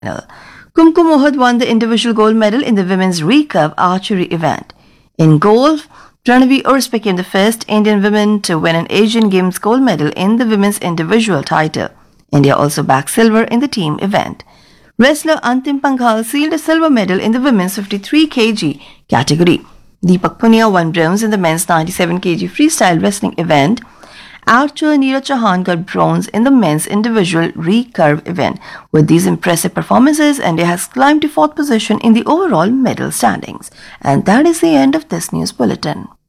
Kumkum Mohit won the individual gold medal in the women's recurve archery event. In golf, Pranavi Urs became the first Indian woman to win an Asian Games gold medal in the women's individual title. India also bagged silver in the team event. Wrestler Antim Panghal sealed a silver medal in the women's 53 kg category. Deepak Punia won bronze in the men's 97 kg freestyle wrestling event. Actor Neeraj Chauhan got bronze in the men's individual recurve event. With these impressive performances, India has climbed to 4th position in the overall medal standings. And that is the end of this news bulletin.